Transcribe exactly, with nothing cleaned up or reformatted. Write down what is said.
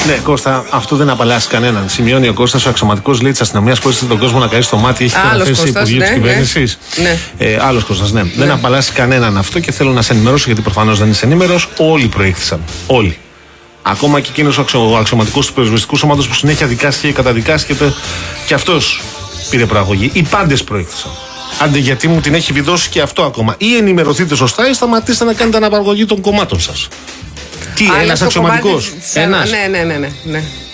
Ναι, Κώστα, αυτό δεν απαλλάσσει κανέναν. Σημειώνει ο Κώστας, ο αξιωματικός λέει της αστυνομίας που έστειλε τον κόσμο να καεί στο μάτι. Έχει καταθέσει Υπουργείο ναι, της Κυβέρνησης. Ναι. Ε, άλλος Κώστας, ναι. ναι. Δεν απαλλάσσει κανέναν αυτό και θέλω να σε ενημερώσω, γιατί προφανώς δεν είσαι ενήμερος. Όλοι προήχθησαν. Όλοι. Ακόμα και εκείνος ο αξιωματικός του πυροσβεστικού σώματος που συνέχεια δικάστηκε και καταδικάστηκε και αυτός πήρε προαγωγή. Οι πάντες προήχθησαν. Άντε, γιατί μου την έχει βιδώσει και αυτό ακόμα. Ή ενημερωθείτε σωστά ή σταματήστε να κάνετε αναπαραγωγή των κομμάτων σας. Τι, ένας αξιωματικός. Ένας. Ναι, ναι, ναι, ναι, ναι.